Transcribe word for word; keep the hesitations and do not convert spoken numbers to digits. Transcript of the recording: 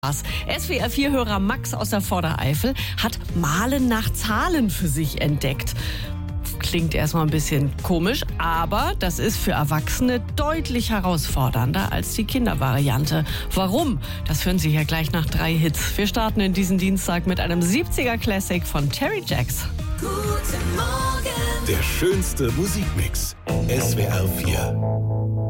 S W R vier-Hörer Max aus der Vordereifel hat Malen nach Zahlen für sich entdeckt. Klingt erstmal ein bisschen komisch, aber das ist für Erwachsene deutlich herausfordernder als die Kindervariante. Warum? Das hören Sie hier gleich nach drei Hits. Wir starten in diesen Dienstag mit einem siebziger-Classic von Terry Jacks. Guten Morgen. Der schönste Musikmix. S W R vier.